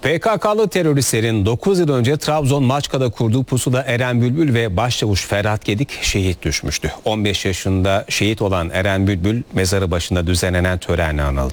PKK'lı teröristlerin 9 yıl önce Trabzon Maçka'da kurduğu pusuda Eren Bülbül ve Başçavuş Ferhat Gedik şehit düşmüştü. 15 yaşında şehit olan Eren Bülbül mezarı başında düzenlenen törenle anıldı.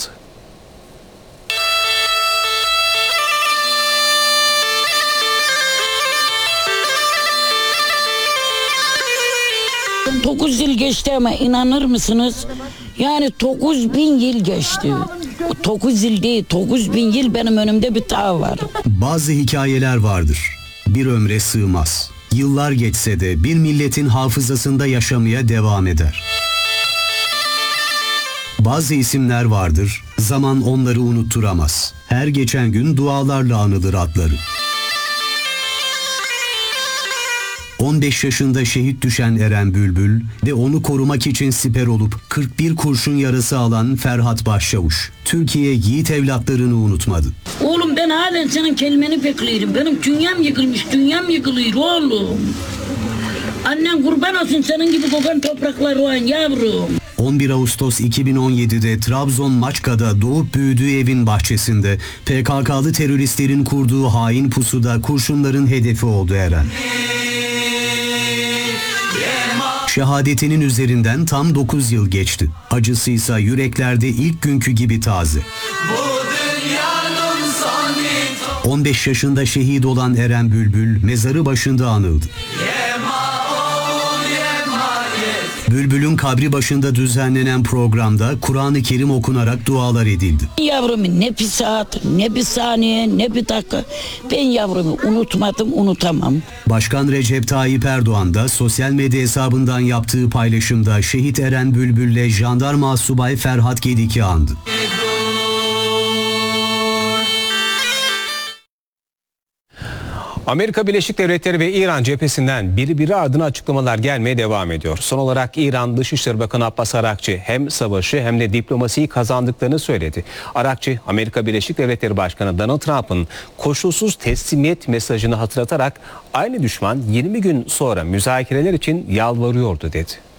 Dokuz yıl geçti ama inanır mısınız? Yani 9000 yıl geçti. 9 yıl değil, 9000 yıl benim önümde bir dağ var. Bazı hikayeler vardır. Bir ömre sığmaz. Yıllar geçse de bir milletin hafızasında yaşamaya devam eder. Bazı isimler vardır, zaman onları unutturamaz. Her geçen gün dualarla anılır adları. 15 yaşında şehit düşen Eren Bülbül ve onu korumak için siper olup 41 kurşun yarası alan Ferhat Başçavuş, Türkiye yiğit evlatlarını unutmadı. Oğlum ben halen senin kelimeni bekliyorum. Benim dünyam yıkılmış, dünyam yıkılıyor oğlum. Annen kurban olsun senin gibi kokan topraklar olan yavrum. 11 Ağustos 2017'de Trabzon Maçka'da doğup büyüdüğü evin bahçesinde PKK'lı teröristlerin kurduğu hain pusuda kurşunların hedefi oldu Eren. Şehadetinin üzerinden tam 9 yıl geçti. Acısıysa yüreklerde ilk günkü gibi taze. 15 yaşında şehit olan Eren Bülbül mezarı başında anıldı. Bülbül'ün kabri başında düzenlenen programda Kur'an-ı Kerim okunarak dualar edildi. Yavrumu ne bir saat, ne bir saniye, ne bir dakika ben yavrumu unutmadım, unutamam. Başkan Recep Tayyip Erdoğan da sosyal medya hesabından yaptığı paylaşımda şehit Eren Bülbül'le jandarma asubay Ferhat Gedik'i andı. Amerika Birleşik Devletleri ve İran cephesinden biri ardına açıklamalar gelmeye devam ediyor. Son olarak İran Dışişleri Bakanı Abbas Arakçı hem savaşı hem de diplomasiyi kazandıklarını söyledi. Arakçı, Amerika Birleşik Devletleri Başkanı Donald Trump'ın koşulsuz teslimiyet mesajını hatırlatarak aynı düşman 20 gün sonra müzakereler için yalvarıyordu dedi.